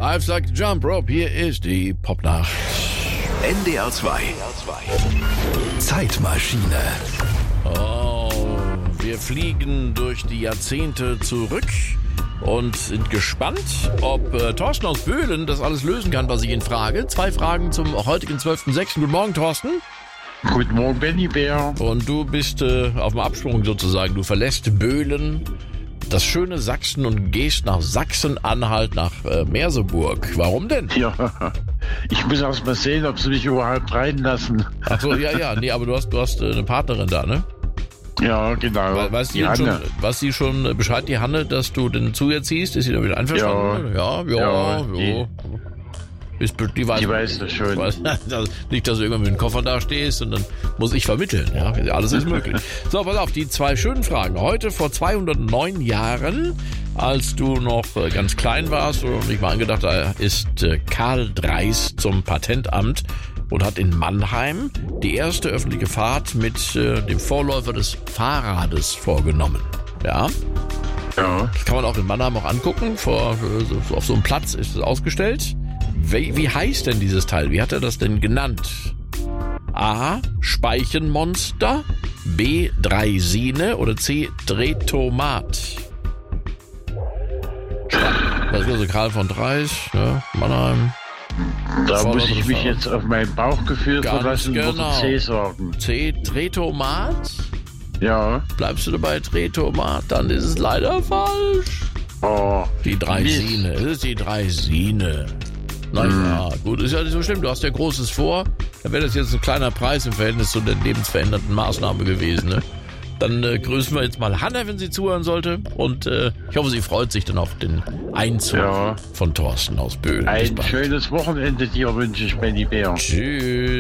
I've sagt Jump Rope, hier ist die Popnacht. NDR 2. Zeitmaschine. Oh, wir fliegen durch die Jahrzehnte zurück und sind gespannt, ob Thorsten aus Böhlen das alles lösen kann, was ich ihn frage. 2 Fragen zum heutigen 12.06. Guten Morgen, Thorsten. Guten Morgen, Benny Bär. Und du bist auf dem Absprung sozusagen. Du verlässt Böhlen, das schöne Sachsen, und gehst nach Sachsen-Anhalt, nach Merseburg. Warum denn? Ja, ich muss erst mal sehen, ob sie mich überhaupt reinlassen. Ach so, ja, nee, aber du hast eine Partnerin da, ne? Ja, genau. Weiß die schon Bescheid, die Hanne, dass du den zu ihr ziehst? Ist sie damit einverstanden? Ja. Die weiß das schon. Nicht, dass du irgendwann mit dem Koffer da stehst und dann muss ich vermitteln. Ja, alles ist möglich. So, pass auf, die 2 schönen Fragen. Heute vor 209 Jahren, als du noch ganz klein warst und ich mal angedacht, da ist Karl Dreis zum Patentamt und hat in Mannheim die erste öffentliche Fahrt mit dem Vorläufer des Fahrrades vorgenommen. Ja. Ja. Das kann man auch in Mannheim auch angucken. Auf so einem Platz ist es ausgestellt. Wie heißt denn dieses Teil? Wie hat er das denn genannt? A. Speichenmonster, B. Draisine oder C. Drehtomat? Das ist also Karl von Dreis, ja, Mannheim. Da muss ich mich jetzt auf mein Bauchgefühl verlassen und genau. C sagen. C. Drehtomat? Ja. Bleibst du dabei, Drehtomat? Dann ist es leider falsch. Oh. Die Draisine. Es ist die Draisine. Naja, gut, ist ja nicht so schlimm. Du hast ja Großes vor. Dann wäre das jetzt ein kleiner Preis im Verhältnis zu der lebensverändernden Maßnahme gewesen. Ne? Dann grüßen wir jetzt mal Hanna, wenn sie zuhören sollte. Und ich hoffe, sie freut sich dann auf den Einzug von Thorsten aus Böhlen. Ein schönes Wochenende dir wünsche ich, Benny Bär. Tschüss.